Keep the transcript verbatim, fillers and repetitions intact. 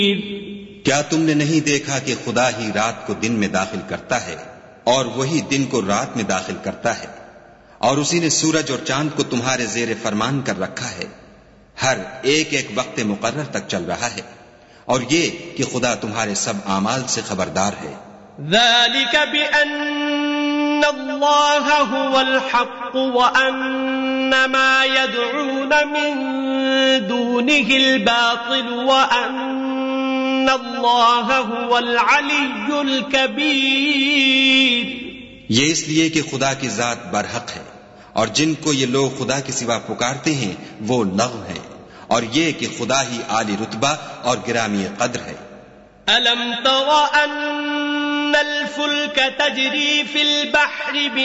क्या तुमने नहीं देखा कि खुदा ही रात को दिन में दाखिल करता है और वही दिन को रात में दाखिल करता है, और उसी ने सूरज और चांद को तुम्हारे ज़ेरे फरमान कर रखा है, हर एक एक वक्त मुकर्रर तक चल रहा है, और ये कि खुदा तुम्हारे सब आमाल से खबरदार है। ذَلِكَ بِأَنَّ اللَّهَ هُوَ الْحَقُّ وَأَنَّ مَا يَدْعُونَ مِن دُونِهِ الْبَاطِلُ وَأَنَّ اللَّهَ هُوَ الْعَلِيُّ الْكَبِيرُ। ये इसलिए कि खुदा की जात बरहक है, और जिनको ये लोग खुदा के सिवा पुकारते हैं वो लग़्व हैं, और ये कि खुदा ही आली रुतबा और गिरामी कद्र है। أَلَمْ تَرَ أَنَّ الْفُلْكَ تَجْرِي فِي الْبَحْرِ